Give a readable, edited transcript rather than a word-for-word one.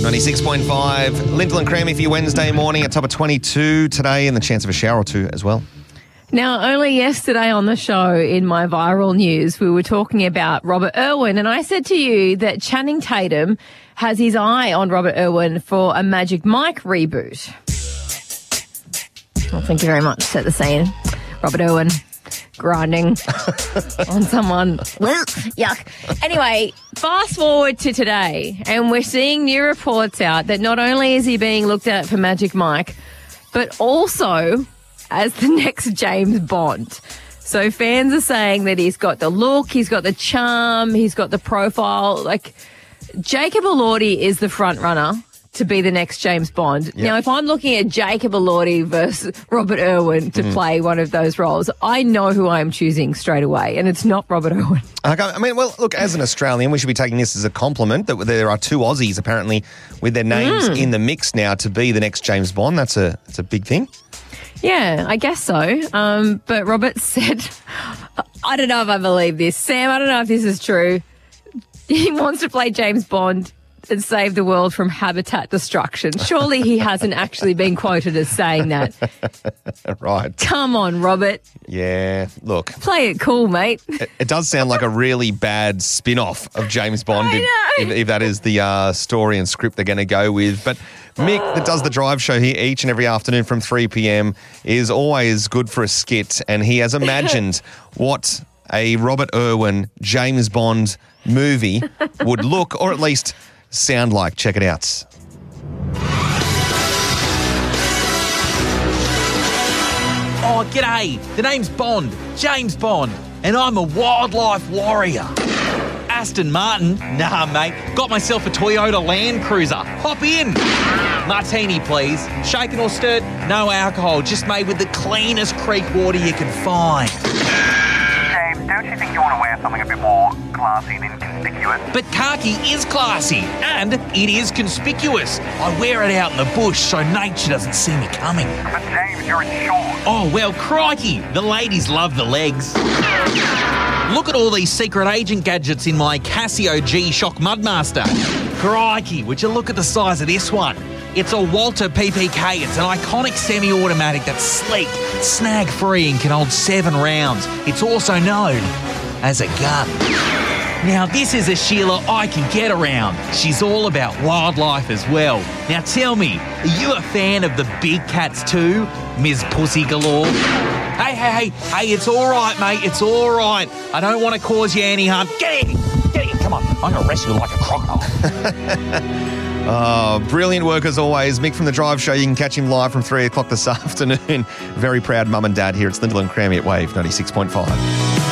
Wave 96.5. Lintel and Creamy for your Wednesday morning at top of 22 today, and the chance of a shower or two as well. Now, only yesterday on the show in my viral news, we were talking about Robert Irwin, and I said to you that Channing Tatum has his eye on Robert Irwin for a Magic Mike reboot. Well, thank you very much. Set the scene. Robert Irwin grinding on someone. Yuck. Anyway, fast forward to today, and we're seeing new reports out that not only is he being looked at for Magic Mike, but also as the next James Bond. So fans are saying that he's got the look, he's got the charm, he's got the profile. Like, Jacob Elordi is the front runner to be the next James Bond. Yep. Now, if I'm looking at Jacob Elordi versus Robert Irwin to play one of those roles, I know who I am choosing straight away, and it's not Robert Irwin. Okay, I mean, well, look, as an Australian, we should be taking this as a compliment that there are two Aussies apparently with their names in the mix now to be the next James Bond. That's a big thing. Yeah, I guess so. But Robert said, I don't know if I believe this. Sam, I don't know if this is true. He wants to play James Bond and save the world from habitat destruction. Surely he hasn't actually been quoted as saying that. Right. Come on, Robert. Yeah, look. Play it cool, mate. It does sound like a really bad spin-off of James Bond if that is the story and script they're going to go with. But Mick, that does the drive show here each and every afternoon from 3 p.m, is always good for a skit, and he has imagined what a Robert Irwin James Bond movie would look, or at least sound like. Check it out. Oh, g'day. The name's Bond, James Bond, and I'm a wildlife warrior. Aston Martin? Nah, mate. Got myself a Toyota Land Cruiser. Hop in. Martini, please. Shaken or stirred? No alcohol. Just made with the cleanest creek water you can find. James, don't you think you want to wear something a bit more classy and inconspicuous? But khaki is classy, and it is conspicuous. I wear it out in the bush so nature doesn't see me coming. But James, you're in shorts. Oh, well, crikey. The ladies love the legs. Look at all these secret agent gadgets in my Casio G-Shock Mudmaster. Crikey, would you look at the size of this one? It's a Walter PPK. It's an iconic semi-automatic that's sleek, snag-free and can hold 7 rounds. It's also known as a gun. Now, this is a Sheila I can get around. She's all about wildlife as well. Now, tell me, are you a fan of the big cats too, Ms. Pussy Galore? Hey, it's all right, mate. It's all right. I don't want to cause you any harm. Get in. Come on. I'm going to arrest you like a crocodile. Oh, brilliant work as always. Mick from The Drive Show. You can catch him live from 3 o'clock this afternoon. Very proud mum and dad here. It's Lintel and Creamy at Wave 96.5.